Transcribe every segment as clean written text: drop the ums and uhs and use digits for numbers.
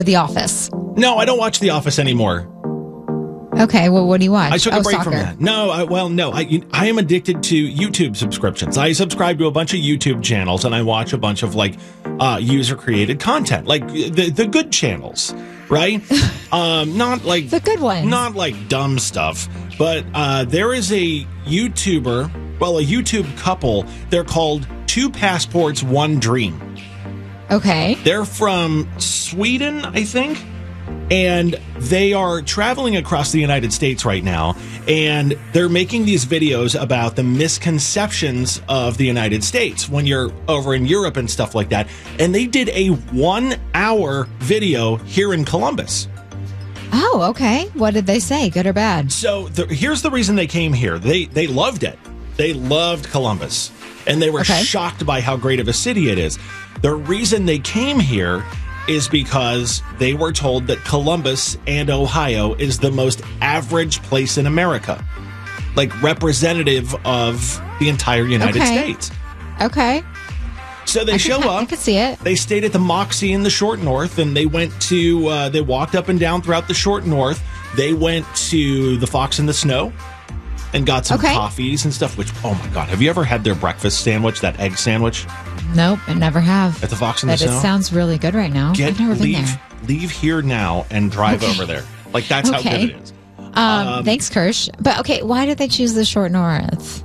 The Office. No, I don't watch The Office anymore. Okay, well, what do you watch? I took a break soccer. from that. No, I am addicted to YouTube subscriptions. I subscribe to a bunch of YouTube channels, and I watch a bunch of user-created content, like the good channels, right? Not like the good ones, not like dumb stuff. But there is a YouTuber, a YouTube couple. They're called Two Passports, One Dream. Okay, they're from Sweden, I think. And they are traveling across the United States right now, and they're making these videos about the misconceptions of the United States when you're over in Europe and stuff like that. And they did a 1-hour video here in Columbus. Oh, okay. What did they say? Good or bad? So here's the reason they came here. They loved it. They loved Columbus, and they were shocked by how great of a city it is. The reason they came here is because they were told that Columbus and Ohio is the most average place in America, like representative of the entire United States. Okay. So they show up. I could see it. They stayed at the Moxie in the Short North, and they went to, they walked up and down throughout the Short North. They went to the Fox in the Snow and got some coffees and stuff, which, oh my God, have you ever had their breakfast sandwich, that egg sandwich? Nope, I never have. At the Fox in the Snow? It sounds really good right now. I've never been there. Leave here now and drive over there. Like, that's how good it is. Thanks, Kirsch. But, okay, why did they choose the Short North?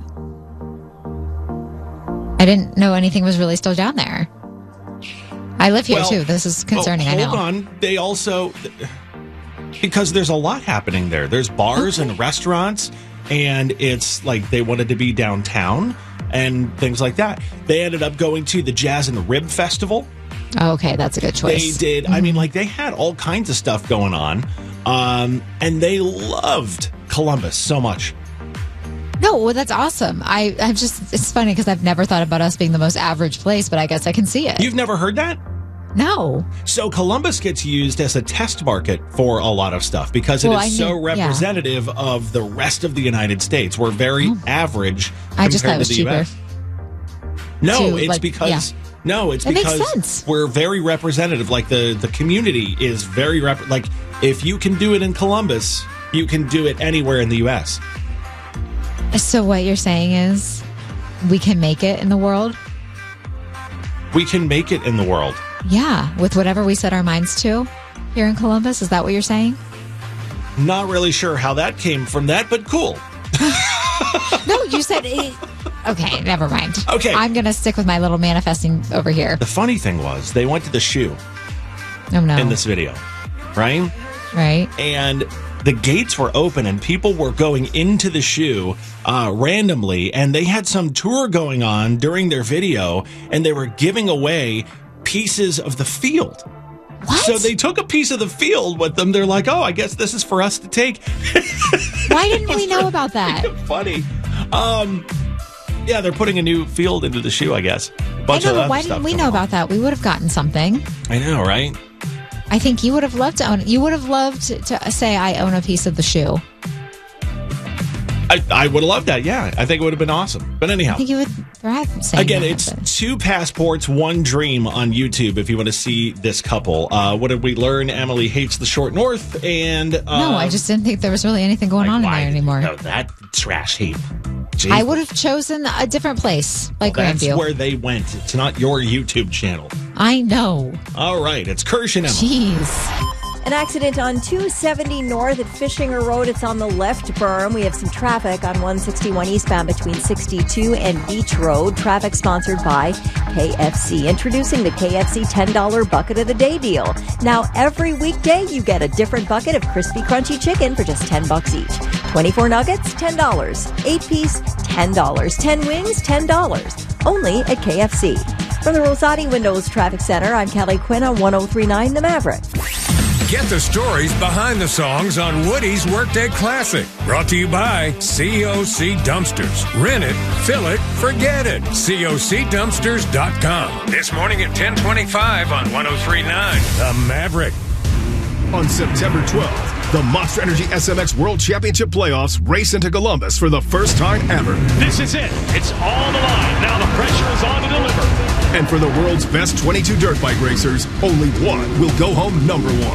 I didn't know anything was really still down there. I live here, too. This is concerning, I know. Hold on. They also... Because there's a lot happening there. There's bars and restaurants, and it's like they wanted to be downtown and things like that. They ended up going to the Jazz and the Rib Festival. Oh, okay, that's a good choice. They did. I mean, they had all kinds of stuff going on, and they loved Columbus so much. No, well, that's awesome. It's funny because I've never thought about us being the most average place, but I guess I can see it. You've never heard that? No. So Columbus gets used as a test market for a lot of stuff because it is so representative of the rest of the United States. We're very average I just thought it was to the cheaper. US. No, it's because makes sense. We're very representative. Like the community is very if you can do it in Columbus, you can do it anywhere in the US. So what you're saying is we can make it in the world? We can make it in the world. Yeah, with whatever we set our minds to here in Columbus. Is that what you're saying? Not really sure how that came from that, but cool. No, you said it. Okay, never mind. Okay. I'm going to stick with my little manifesting over here. The funny thing was they went to the shoe in this video, right? Right. And the gates were open and people were going into the shoe randomly, and they had some tour going on during their video, and they were giving away pieces of the field. What? So they took a piece of the field with them. They're like, oh, I guess this is for us to take. Why didn't we know about that? Funny. Yeah, they're putting a new field into the shoe, I guess. Why didn't we know about that? We would have gotten something. I know, right? I think you would have loved to own it. You would have loved to say, I own a piece of the shoe. I would have loved that, yeah. I think it would have been awesome. But anyhow. I think you would thrive saying again, that, it's Two Passports, One Dream on YouTube if you want to see this couple. What did we learn? Emily hates the Short North, and... no, I just didn't think there was really anything going on in there anymore. No, that trash heap. Jeez. I would have chosen a different place, like Grandview. That's where they went. It's not your YouTube channel. I know. All right, it's Kirsch and Emma. Jeez. An accident on 270 North at Fishinger Road. It's on the left berm. We have some traffic on 161 eastbound between 62 and Beach Road. Traffic sponsored by KFC. Introducing the KFC $10 Bucket of the Day deal. Now, every weekday, you get a different bucket of crispy, crunchy chicken for just $10 each. 24 nuggets, $10. 8-piece, $10. 10 wings, $10. Only at KFC. From the Rosati Windows Traffic Center, I'm Kelly Quinn on 103.9 The Maverick. Get the stories behind the songs on Woody's Workday Classic. Brought to you by COC Dumpsters. Rent it, fill it, forget it. COCDumpsters.com. This morning at 10:25 on 103.9 The Maverick. On September 12th, the Monster Energy SMX World Championship Playoffs race into Columbus for the first time ever. This is it. It's all on the line. Now the pressure is on to deliver. And for the world's best 22 dirt bike racers, only one will go home number one.